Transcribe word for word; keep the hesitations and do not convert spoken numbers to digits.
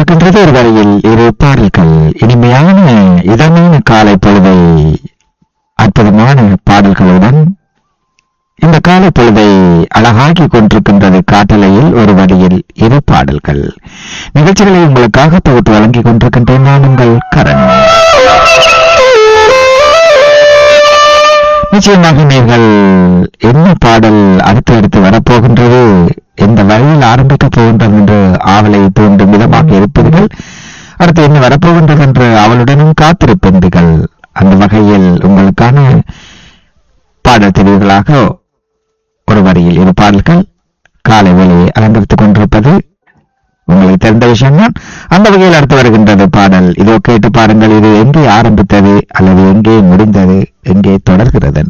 கொண்டிருக்கின்றது ஒரு வழியில் இரு பாடல்கள். இனிமையான இதமான காலை பொழுதை அற்புதமான பாடல்களுடன் இந்த காலை பொழுதை அழகாக்கி கொண்டிருக்கின்றது காட்டலையில் ஒரு வழியில் இரு பாடல்கள் நிகழ்ச்சிகளை உங்களுக்காக தொகுத்து வழங்கிக் கொண்டிருக்கின்றேன். நான் உங்கள் கரண். நிச்சயமாக நீங்கள் என்ன பாடல் அடுத்து அடுத்து வரப்போகின்றது, எந்த வழியில் ஆரம்பிக்க போகின்றது என்று ஆவலை தூண்டும் விதமாக இருப்பீர்கள். அடுத்து என்ன வரப்போகின்றது என்று அவளுடனும் காத்திருப்பீர்கள். அந்த வகையில் உங்களுக்கான பாடல் தெரிவுகளாக ஒரு வரியில் இரு பாடல்கள் காலை வேளையை அலங்கரித்துக் கொண்டிருப்பது உங்களுக்கு தெரிந்த விஷயம்தான். அந்த வகையில் அடுத்து வருகின்றது பாடல். இதோ கேட்டு பாருங்கள். இது எங்கே ஆரம்பித்தது அல்லது எங்கே முடிந்தது, எங்கே தொடர்கிறது.